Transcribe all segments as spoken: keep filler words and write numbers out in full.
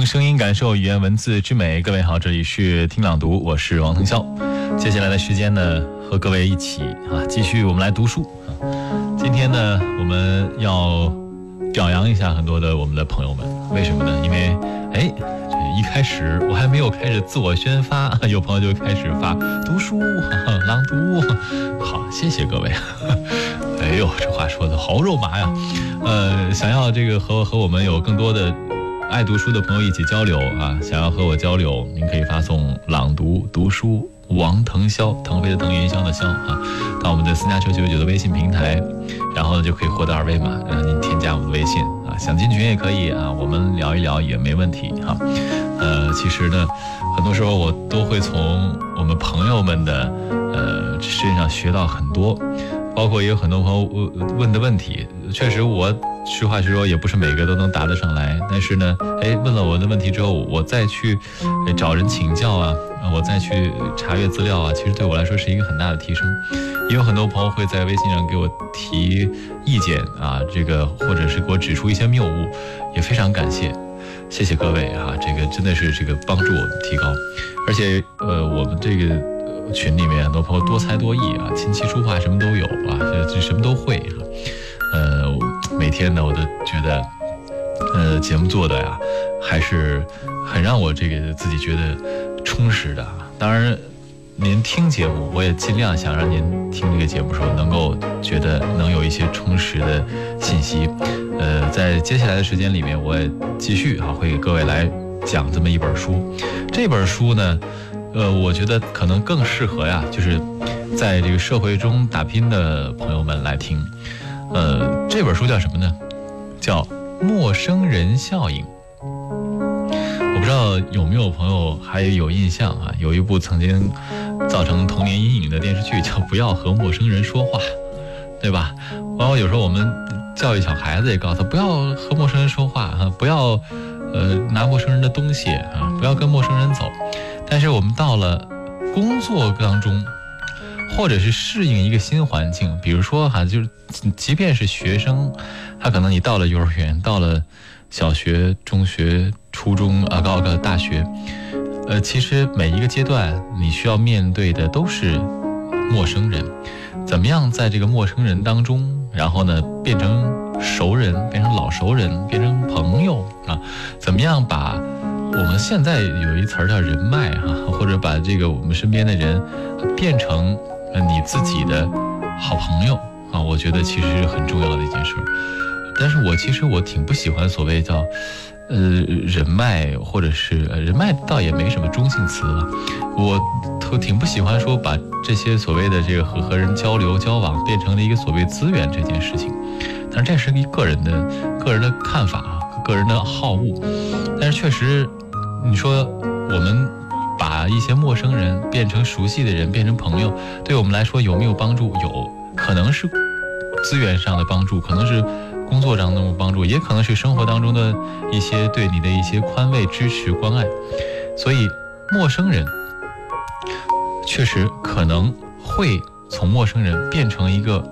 声音感受语言文字之美。各位好，这里是听朗读，我是王腾霄。接下来的时间呢，和各位一起啊，继续我们来读书啊。今天呢，我们要表扬一下很多的我们的朋友们，为什么呢？因为哎，这一开始我还没有开始自我宣发，有朋友就开始发读书、朗读，好，谢谢各位。哎呦，这话说的好肉麻呀！呃，想要这个和和我们有更多的爱读书的朋友一起交流啊，想要和我交流，您可以发送朗读读书王腾霄，腾飞的腾，云霄的霄啊，到我们的私家车九九九的微信平台，然后呢就可以获得二维码，让您添加我们的微信啊，想进群也可以啊，我们聊一聊也没问题哈。呃，其实呢，很多时候我都会从我们朋友们的呃身上学到很多。包括也有很多朋友问的问题，确实我实话实说也不是每个都能答得上来，但是呢，哎，问了我的问题之后，我再去找人请教啊，我再去查阅资料啊，其实对我来说是一个很大的提升。也有很多朋友会在微信上给我提意见啊，这个或者是给我指出一些谬误，也非常感谢，谢谢各位啊，这个真的是这个帮助我们提高，而且呃，我们这个。群里面很多朋友多才多艺啊，琴棋书画什么都有啊，这这什么都会啊。呃，每天呢，我都觉得，呃，节目做的呀，还是很让我这个自己觉得充实的。当然，您听节目，我也尽量想让您听这个节目的时候，能够觉得能有一些充实的信息。呃，在接下来的时间里面，我也继续啊，会给各位来讲这么一本书。这本书呢。呃，我觉得可能更适合呀，就是在这个社会中打拼的朋友们来听。呃，这本书叫什么呢？叫《陌生人效应》。我不知道有没有朋友还有印象啊？有一部曾经造成童年阴影的电视剧叫《不要和陌生人说话》，对吧？包括有时候我们教育小孩子也告诉他不要和陌生人说话啊，不要呃拿陌生人的东西啊，不要跟陌生人走。但是我们到了工作当中，或者是适应一个新环境，比如说哈，就是即便是学生，他可能你到了幼儿园，到了小学、中学、初中啊，高考、大学，呃，其实每一个阶段你需要面对的都是陌生人，怎么样在这个陌生人当中，然后呢变成熟人，变成老熟人，变成朋友啊，怎么样把我们现在有一词儿叫人脉哈、啊，或者把这个我们身边的人变成你自己的好朋友啊，我觉得其实是很重要的一件事。但是我其实我挺不喜欢所谓叫呃人脉，或者是人脉倒也没什么中性词了，我挺不喜欢说把这些所谓的这个和和人交流交往变成了一个所谓资源这件事情。但是这是一个人的个人的看法啊，个人的好恶。但是确实你说我们把一些陌生人变成熟悉的人，变成朋友，对我们来说有没有帮助？有，可能是资源上的帮助，可能是工作上的帮助，也可能是生活当中的一些对你的一些宽慰、支持、关爱。所以陌生人确实可能会从陌生人变成一个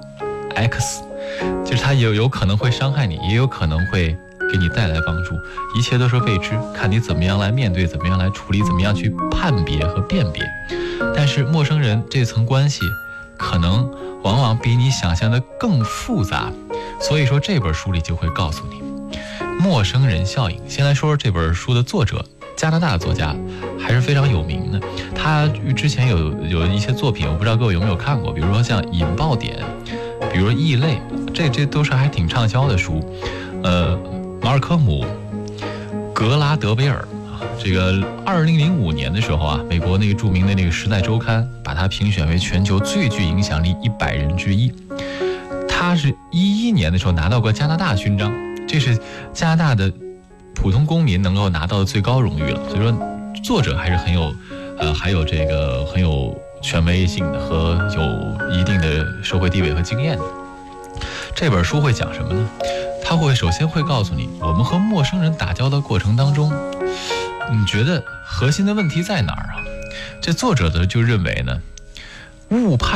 X， 就是他有有可能会伤害你，也有可能会给你带来帮助，一切都是未知，看你怎么样来面对，怎么样来处理，怎么样去判别和辨别。但是陌生人这层关系可能往往比你想象的更复杂，所以说这本书里就会告诉你陌生人效应。先来说说这本书的作者，加拿大的作家，还是非常有名的。他之前有有一些作品，我不知道各位有没有看过，比如说像引爆点，比如说异类，这这都是还挺畅销的书。呃马尔科姆·格拉德威尔啊，这个二零零五年的时候啊，美国那个著名的那个《时代周刊》把他评选为全球最具影响力一百人之一。他是一一年的时候拿到过加拿大勋章，这是加拿大的普通公民能够拿到的最高荣誉了。所以说，作者还是很有，呃，还有这个很有权威性的和有一定的社会地位和经验的。这本书会讲什么呢？他会首先会告诉你，我们和陌生人打交道过程当中，你觉得核心的问题在哪儿啊？这作者呢就认为呢，误判